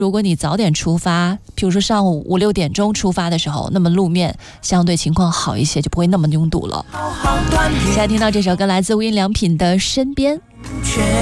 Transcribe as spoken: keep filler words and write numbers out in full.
如果你早点出发，比如说上午五六点钟出发的时候，那么路面相对情况好一些，就不会那么拥堵了。现在听到这首歌来自无印良品的《身边》。